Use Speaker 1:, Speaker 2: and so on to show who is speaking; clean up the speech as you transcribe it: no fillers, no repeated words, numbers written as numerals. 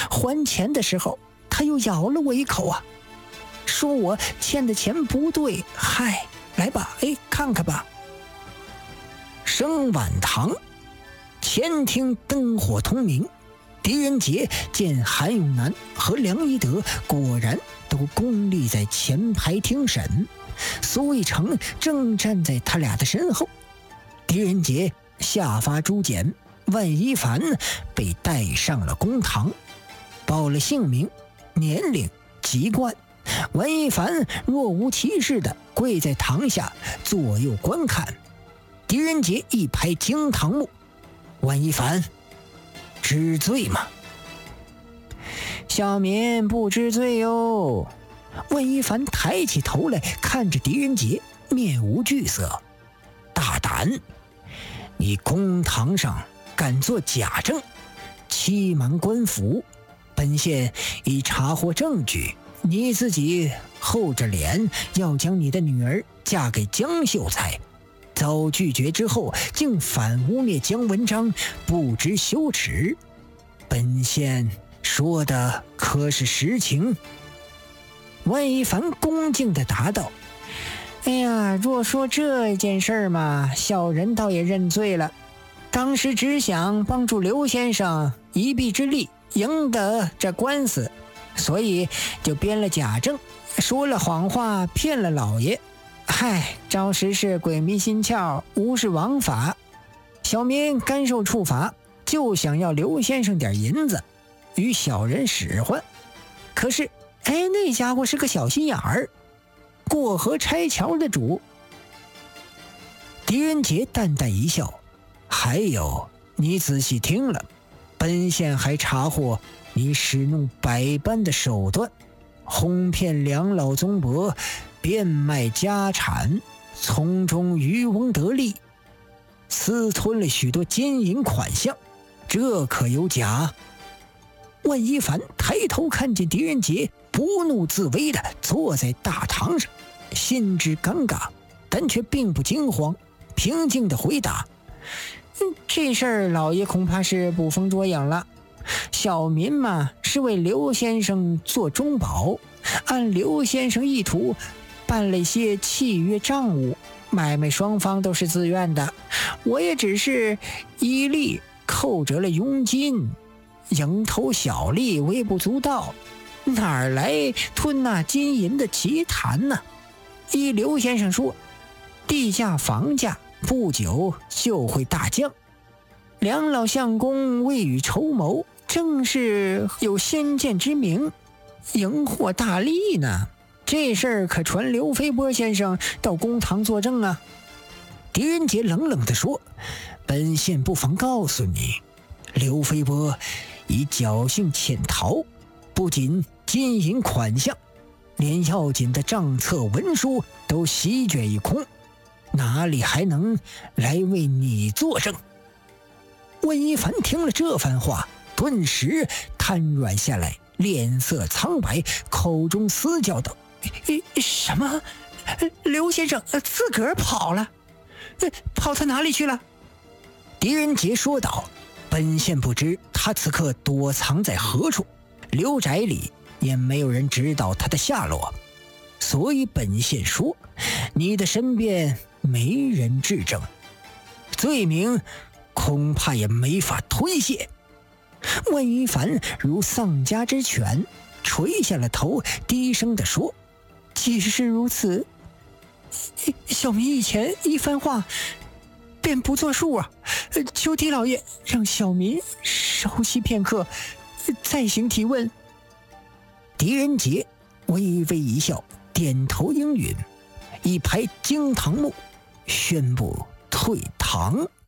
Speaker 1: 还钱的时候他又咬了我一口啊，说我欠的钱不对。嗨，来吧，看看吧。升晚堂，前厅灯火通明。狄仁杰见韩永南和梁一德果然都恭立在前排听审，苏卫成正站在他俩的身后。狄仁杰下发朱简，万一凡被带上了公堂，报了姓名、年龄、籍贯。万一凡若无其事地跪在堂下左右观看。狄仁杰一拍惊堂木：万一凡知罪吗？小民不知罪哟。万一凡抬起头来看着狄仁杰，面无惧色：大胆！你公堂上敢做假证，欺瞒官府，本县已查获证据，你自己厚着脸要将你的女儿嫁给江秀才，遭拒绝之后竟反污蔑姜文章，不知羞耻。本县说的可是实情？万一凡恭敬地答道：哎呀，若说这件事嘛，小人倒也认罪了。当时只想帮助刘先生一臂之力赢得这官司，所以就编了假证，说了谎话，骗了老爷。嗨，着实是鬼迷心窍，无视王法。小民甘受处罚，就想要刘先生点银子与小人使唤。可是那家伙是个小心眼儿，过河拆桥的主。狄仁杰淡淡一笑：还有，你仔细听了，本县还查获你使弄百般的手段，哄骗两老宗伯，变卖家产，从中渔翁得利，私吞了许多金银款项，这可有假？万一凡抬头看见狄仁杰不怒自威地坐在大堂上，心知尴尬，但却并不惊慌，平静地回答：这事儿老爷恐怕是捕风捉影了。小民嘛，是为刘先生做中保，按刘先生意图办了一些契约账务，买卖双方都是自愿的，我也只是依例扣折了佣金，蝇头小利，微不足道，哪来吞那金银的奇谈呢？依刘先生说，地价房价不久就会大降，两老相公未雨绸缪，正是有先见之明，赢获大利呢。这事儿可传刘飞波先生到公堂作证啊。狄仁杰冷冷地说：本县不妨告诉你，刘飞波已侥幸潜逃，不仅金银款项，连要紧的账册文书都席卷一空，哪里还能来为你作证？温一凡听了这番话，顿时瘫软下来，脸色苍白，口中嘶叫道：什么？刘先生自个儿跑了？跑他哪里去了？狄仁杰说道：本县不知他此刻躲藏在何处，刘宅里也没有人知道他的下落，所以本县说你的身边没人质证，罪名恐怕也没法推卸。万一凡如丧家之犬，垂下了头，低声地说：既是如此，小民以前一番话便不作数啊，求狄老爷让小民稍息片刻，再行提问。狄仁杰微微一笑，点头应允，一拍惊堂木，宣布退堂。